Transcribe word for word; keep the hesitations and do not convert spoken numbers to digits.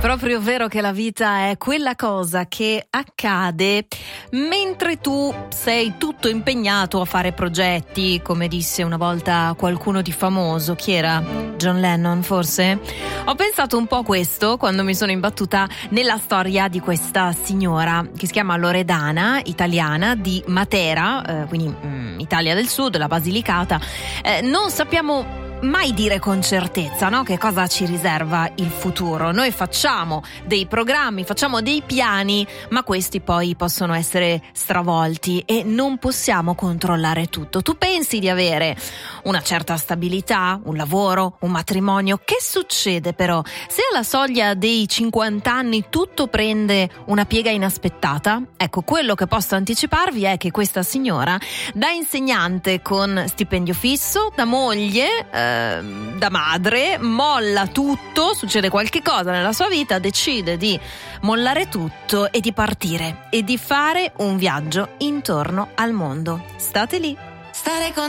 proprio vero che la vita è quella cosa che accade mentre tu sei tutto impegnato a fare progetti, come disse una volta qualcuno di famoso. Chi era? John Lennon, forse? Ho pensato un po' a questo quando mi sono imbattuta nella storia di questa signora che si chiama Loredana, italiana, di Matera, eh, quindi mh, Italia del Sud, la Basilicata. Eh, non sappiamo mai dire con certezza, no? Che cosa ci riserva il futuro. Noi facciamo dei programmi, facciamo dei piani, ma questi poi possono essere stravolti e non possiamo controllare tutto. Tu pensi di avere una certa stabilità, un lavoro, un matrimonio? Che succede però se alla soglia dei cinquanta anni tutto prende una piega inaspettata? Ecco, quello che posso anticiparvi è che questa signora, da insegnante con stipendio fisso, da moglie, eh, da madre, molla tutto, succede qualche cosa nella sua vita, decide di mollare tutto e di partire e di fare un viaggio intorno al mondo. State lì. Stare con